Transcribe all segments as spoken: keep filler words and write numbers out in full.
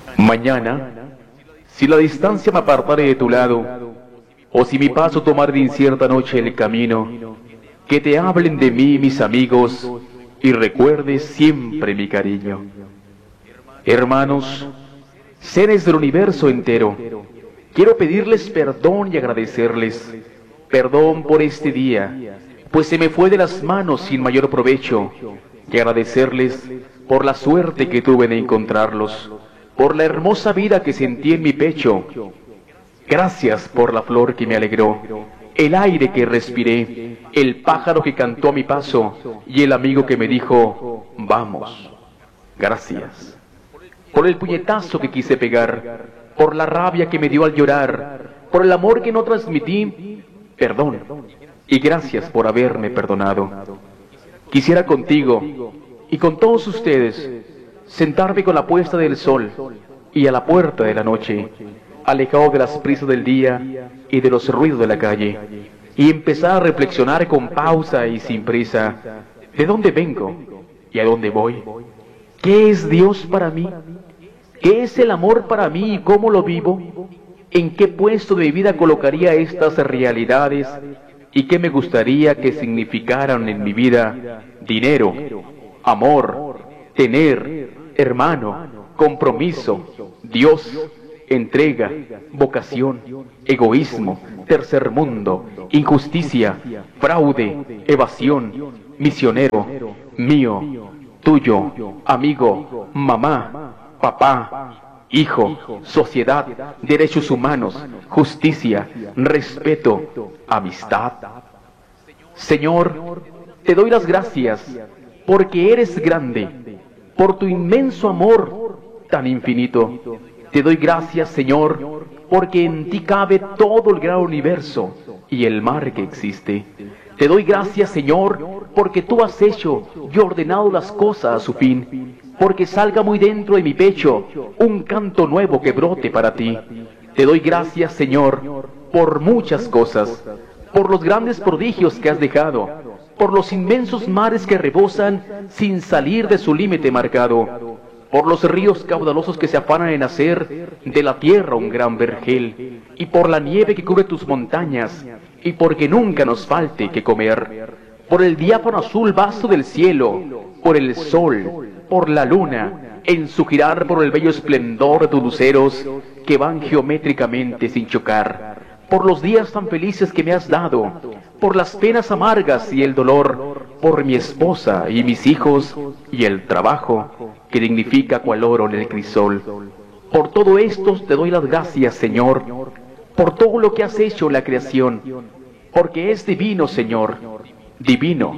Mañana, si la distancia me apartare de tu lado, o si mi paso tomar de incierta noche el camino, que te hablen de mí mis amigos y recuerdes siempre mi cariño. Hermanos, seres del universo entero, quiero pedirles perdón y agradecerles perdón por este día, pues se me fue de las manos sin mayor provecho, y agradecerles por la suerte que tuve de encontrarlos, por la hermosa vida que sentí en mi pecho. Gracias por la flor que me alegró, el aire que respiré, el pájaro que cantó a mi paso y el amigo que me dijo, vamos. Gracias por el puñetazo que quise pegar, por la rabia que me dio al llorar, por el amor que no transmití. Perdón, y gracias por haberme perdonado. Quisiera contigo y con todos ustedes sentarme con la puesta del sol y a la puerta de la noche, alejado de las prisas del día y de los ruidos de la calle, y empezar a reflexionar con pausa y sin prisa, ¿de dónde vengo y a dónde voy? ¿Qué es Dios para mí? ¿Qué es el amor para mí y cómo lo vivo? ¿En qué puesto de mi vida colocaría estas realidades y qué me gustaría que significaran en mi vida? Dinero, amor, tener, hermano, compromiso, Dios, entrega, vocación, egoísmo, tercer mundo, injusticia, fraude, evasión, misionero, mío, tuyo, amigo, mamá, papá, hijo, sociedad, derechos humanos, justicia, respeto, amistad. Señor, te doy las gracias porque eres grande, por tu inmenso amor tan infinito. Te doy gracias, Señor, porque en ti cabe todo el gran universo y el mar que existe. Te doy gracias, Señor, porque tú has hecho y ordenado las cosas a su fin, porque salga muy dentro de mi pecho un canto nuevo que brote para ti. Te doy gracias, Señor, por muchas cosas, por los grandes prodigios que has dejado, por los inmensos mares que rebosan sin salir de su límite marcado, por los ríos caudalosos que se afanan en hacer de la tierra un gran vergel, y por la nieve que cubre tus montañas, y porque nunca nos falte que comer, por el diáfano azul vasto del cielo, por el sol, por la luna, en su girar por el bello esplendor de tus luceros que van geométricamente sin chocar, por los días tan felices que me has dado, por las penas amargas y el dolor, por mi esposa y mis hijos y el trabajo que dignifica cual oro en el crisol. Por todo esto te doy las gracias, Señor, por todo lo que has hecho en la creación, porque es divino, Señor, divino.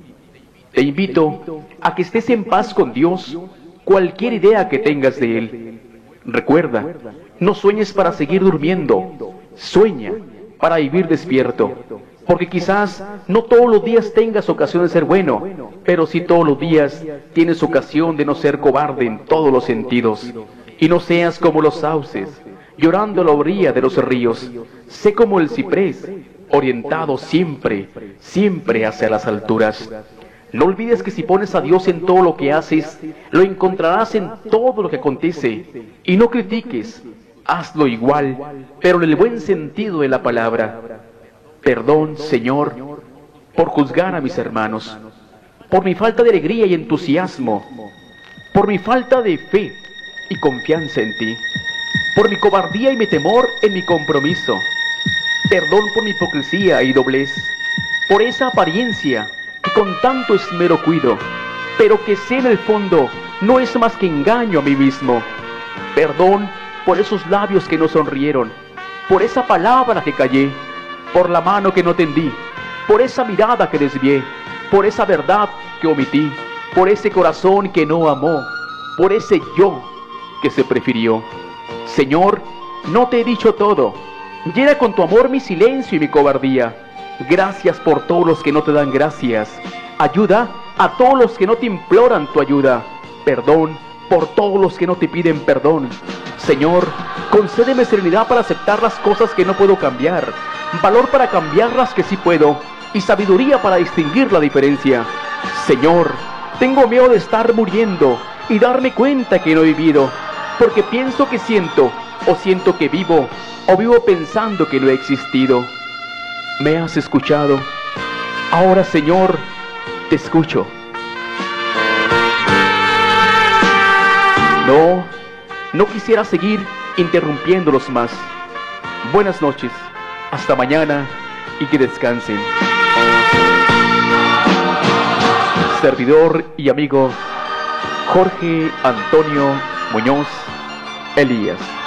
Te invito a que estés en paz con Dios, cualquier idea que tengas de Él. Recuerda, no sueñes para seguir durmiendo, sueña para vivir despierto, porque quizás no todos los días tengas ocasión de ser bueno, pero sí todos los días tienes ocasión de no ser cobarde en todos los sentidos, y no seas como los sauces, llorando a la orilla de los ríos. Sé como el ciprés, orientado siempre, siempre hacia las alturas. No olvides que si pones a Dios en todo lo que haces, lo encontrarás en todo lo que acontece, y no critiques, hazlo igual, pero en el buen sentido de la palabra. Perdón, Señor, por juzgar a mis hermanos, por mi falta de alegría y entusiasmo, por mi falta de fe y confianza en ti, por mi cobardía y mi temor en mi compromiso. Perdón por mi hipocresía y doblez, por esa apariencia que con tanto esmero cuido, pero que sé en el fondo no es más que engaño a mí mismo. Perdón por esos labios que no sonrieron, por esa palabra que callé, por la mano que no tendí, por esa mirada que desvié, por esa verdad que omití, por ese corazón que no amó, por ese yo que se prefirió. Señor, no te he dicho todo. Llena con tu amor mi silencio y mi cobardía. Gracias por todos los que no te dan gracias. Ayuda a todos los que no te imploran tu ayuda. Perdón por todos los que no te piden perdón. Señor, concédeme serenidad para aceptar las cosas que no puedo cambiar, valor para cambiar las que sí puedo, y sabiduría para distinguir la diferencia. Señor, tengo miedo de estar muriendo y darme cuenta que no he vivido. porque pienso que siento, o siento que vivo, o vivo pensando que no he existido. ¿Me has escuchado? Ahora, Señor, te escucho. No, no quisiera seguir interrumpiéndolos más. Buenas noches, hasta mañana y que descansen. Servidor y amigo Jorge Antonio Muñoz Elías.